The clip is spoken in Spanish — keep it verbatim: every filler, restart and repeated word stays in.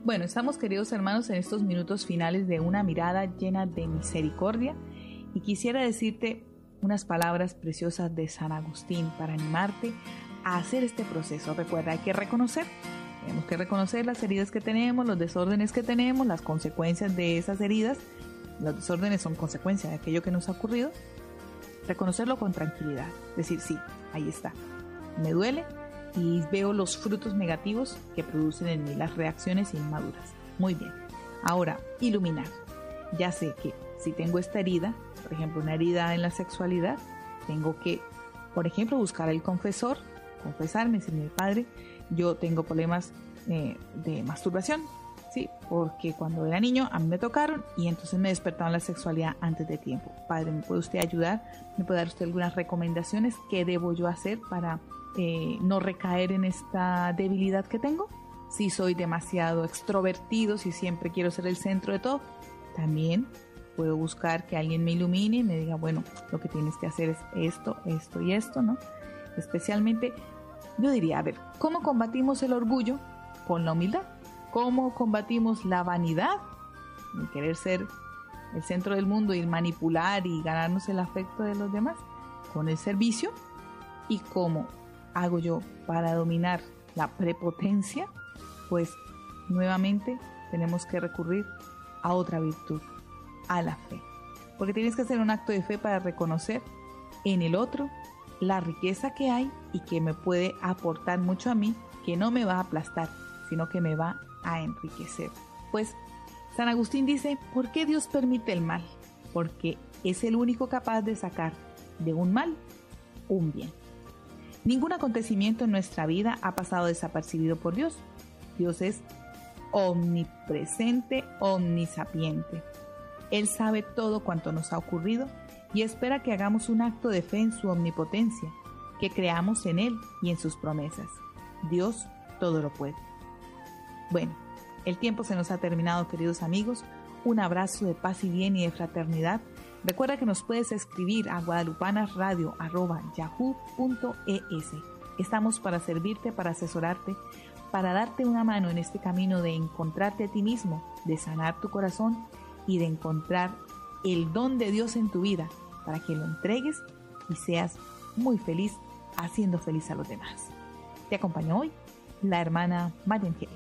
Bueno, estamos, queridos hermanos, en estos minutos finales de una mirada llena de misericordia y quisiera decirte unas palabras preciosas de San Agustín para animarte a hacer este proceso. Recuerda, hay que reconocer, tenemos que reconocer las heridas que tenemos, los desórdenes que tenemos, las consecuencias de esas heridas. Los desórdenes son consecuencia de aquello que nos ha ocurrido. Reconocerlo con tranquilidad, decir sí, ahí está, me duele y veo los frutos negativos que producen en mí, las reacciones inmaduras. Muy bien, ahora iluminar. Ya sé que si tengo esta herida, por ejemplo una herida en la sexualidad, tengo que, por ejemplo, buscar al confesor, confesarme, decirle, Padre, yo tengo problemas eh, de masturbación, sí, porque cuando era niño a mí me tocaron y entonces me despertaron la sexualidad antes de tiempo. Padre, ¿me puede usted ayudar? ¿Me puede dar usted algunas recomendaciones? ¿Qué debo yo hacer para eh, no recaer en esta debilidad que tengo? Si soy demasiado extrovertido, si siempre quiero ser el centro de todo, también puedo buscar que alguien me ilumine y me diga, bueno, lo que tienes que hacer es esto, esto y esto, ¿no? Especialmente, yo diría, a ver, ¿cómo combatimos el orgullo? Con la humildad. ¿Cómo combatimos la vanidad? El querer ser el centro del mundo y manipular y ganarnos el afecto de los demás. Con el servicio. ¿Y cómo hago yo para dominar la prepotencia? Pues nuevamente tenemos que recurrir a otra virtud, a la fe. Porque tienes que hacer un acto de fe para reconocer en el otro la riqueza que hay y que me puede aportar mucho a mí, que no me va a aplastar, sino que me va a enriquecer. Pues San Agustín dice, ¿por qué Dios permite el mal? Porque es el único capaz de sacar de un mal un bien. Ningún acontecimiento en nuestra vida ha pasado desapercibido por Dios. Dios es omnipresente, omnisapiente. Él sabe todo cuanto nos ha ocurrido y espera que hagamos un acto de fe en su omnipotencia, que creamos en Él y en sus promesas. Dios todo lo puede. Bueno, el tiempo se nos ha terminado, queridos amigos. Un abrazo de paz y bien y de fraternidad. Recuerda que nos puedes escribir a guadalupanasradio arroba yahoo punto es. Estamos para servirte, para asesorarte, para darte una mano en este camino de encontrarte a ti mismo, de sanar tu corazón y de encontrar el don de Dios en tu vida para que lo entregues y seas muy feliz haciendo feliz a los demás. Te acompañó hoy la hermana María Angélica.